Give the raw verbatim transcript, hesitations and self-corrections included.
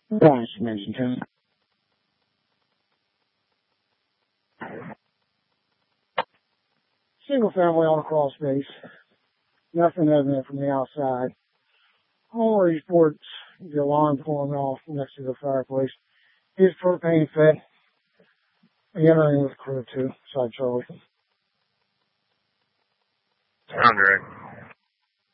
Nice, Mexican. Single family on a crawl space. Nothing evident from the outside. All reports the alarm going off next to the fireplace. Is propane fed. Entering with crew two. Side Charlie. Sound direct.